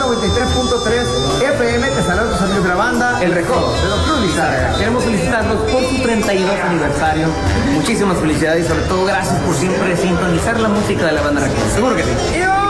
93.3 FM. Te saludan tus amigos de la banda El Recodo de Don Cruz Lizárraga. Queremos felicitarlos por su 32 aniversario. Muchísimas felicidades y sobre todo gracias por siempre sintonizar la música de la banda Recodo. Seguro que sí.